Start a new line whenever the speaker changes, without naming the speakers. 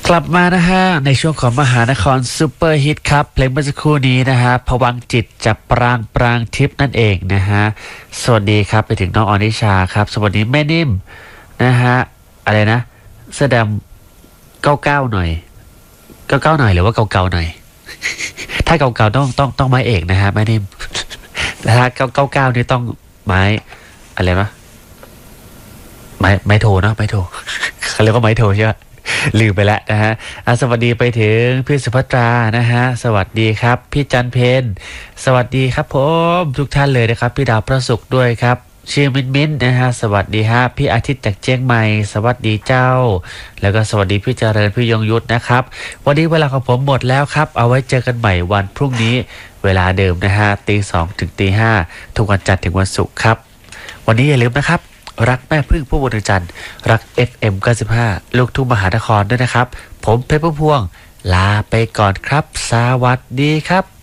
กลับมานะฮะในช่วงของมหานครซูเปอร์ฮิตครับเพลงเมื่อสักครู่นี้นะฮะภวังค์จิตจากปรางทิพย์นั่นเองนะฮะสวัสดีครับไปถึงน้องอนิชาครับสวัสดีแม่นิ่มนะฮะอะไรนะเสื้อดำเก้าหน่อยเก้าหน่อยหรือว่าเก่าหน่อย ถ้าเก่าต้องไม้เอกนะฮะแม่นิ่มแต่ถ้าเก้านี่ต้องไม้อะไรมะไม้โทเนาะไม้โท เขาเรียกว่าไม้โทใช่ไหมลืมไปแล้วนะฮะสวัสดีไปถึงพี่สุภัตรานะฮะสวัสดีครับพี่จันเพนสวัสดีครับผมทุกท่านเลยนะครับพี่ดาวประสุขด้วยครับชื่อมิ้นนะฮะสวัสดีฮะพี่อาทิตย์จากเชียงใหม่สวัสดีเจ้าแล้วก็สวัสดีพี่เจริญพี่ยงยุทธนะครับวันนี้เวลาของผมหมดแล้วครับเอาไว้เจอกันใหม่วันพรุ่งนี้เวลาเดิมนะฮะ2:00 ถึง 5:00ทุกวันจันทร์ถึงวันศุกร์ครับวันนี้อย่าลืมนะครับรักแม่พึ่งผู้บริจันทร์รัก FM 95ลูกทุ่งมหานครด้วยนะครับผมเพชรพุ่มพวงลาไปก่อนครับสวัสดีครับ